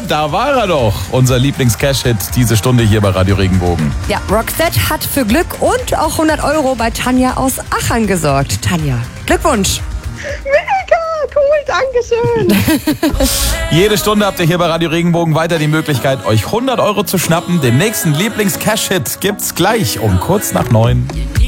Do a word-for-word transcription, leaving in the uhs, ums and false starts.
da war er doch. Unser Lieblings-Cash-Hit diese Stunde hier bei Radio Regenbogen. Ja, Roxette hat für Glück und auch hundert Euro bei Tanja aus Achern gesorgt. Tanja, Glückwunsch. Mega cool, Dankeschön. Jede Stunde habt ihr hier bei Radio Regenbogen weiter die Möglichkeit, euch hundert Euro zu schnappen. Den nächsten Lieblings-Cash-Hit gibt's gleich um kurz nach neun.